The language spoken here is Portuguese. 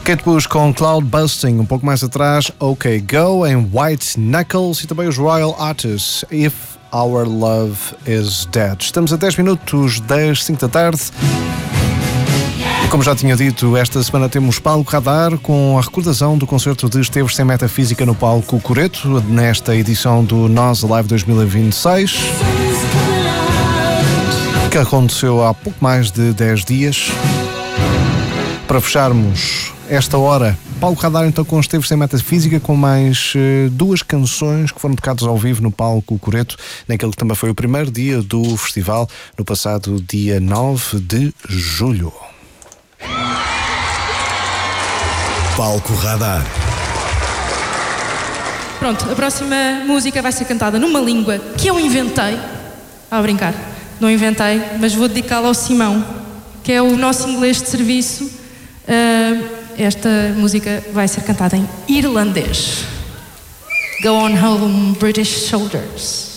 Kate Bush com Cloud Busting, um pouco mais atrás, OK Go em White Knuckles e também os Royal Artists, If Our Love Is Dead. Estamos a 10 minutos das 5 da tarde. E como já tinha dito, esta semana temos Palco Radar com a recordação do concerto de Esteves Sem Metafísica no Palco Coreto, nesta edição do Nós Alive 2026, que aconteceu há pouco mais de 10 dias. Para fecharmos esta hora, Palco Radar então com Esteves Sem Metafísica, com mais duas canções que foram tocadas ao vivo no Palco Coreto, naquele que também foi o primeiro dia do festival, no passado dia 9 de julho. Palco Radar. Pronto, a próxima música vai ser cantada numa língua que eu inventei. A brincar, não inventei, mas vou dedicá-la ao Simão, que é o nosso inglês de serviço. Esta música vai ser cantada em irlandês. Go on home, British soldiers.